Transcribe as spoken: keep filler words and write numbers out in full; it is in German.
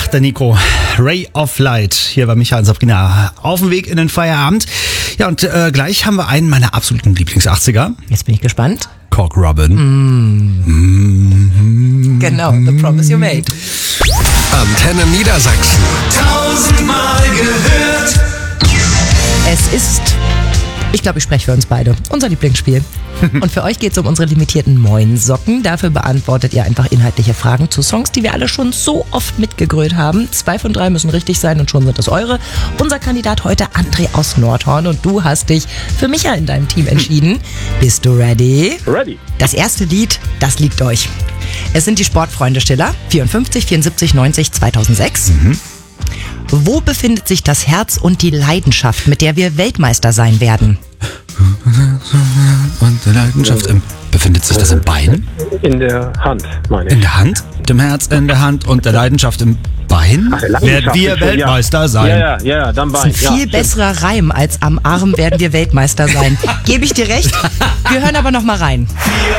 der Nico. Ray of Light. Hier bei Michael Sabrina. Auf dem Weg in den Feierabend. Ja, und äh, gleich haben wir einen meiner absoluten Lieblings-achtziger. Jetzt bin ich gespannt. Cock Robin. Mm. Mm. Genau, The Promise You Made. Antenne Niedersachsen. Tausendmal gehört. Es ist, ich glaube, ich spreche für uns beide, unser Lieblingsspiel. Und für euch geht es um unsere limitierten Moin-Socken. Dafür beantwortet ihr einfach inhaltliche Fragen zu Songs, die wir alle schon so oft mitgegrölt haben. Zwei von drei müssen richtig sein und schon sind es eure. Unser Kandidat heute, André aus Nordhorn. Und du hast dich für Micha in deinem Team entschieden. Bist du ready? Ready. Das erste Lied, das liegt euch. Es sind die Sportfreunde Stiller, vierundfünfzig, vierundsiebzig, neunzig, zweitausendsechs. Mhm. Wo befindet sich das Herz und die Leidenschaft, mit der wir Weltmeister sein werden? Und die Leidenschaft im, befindet sich das im Bein? In der Hand, meine ich. In der Hand? Dem Herz in der Hand und der Leidenschaft im Bein? Ach, der werden wir schon, Weltmeister ja. sein? Ja, ja, ja, dann Bein. Das ist ein viel ja, besserer Reim als am Arm werden wir Weltmeister sein. Gebe ich dir recht? Wir hören aber noch mal rein.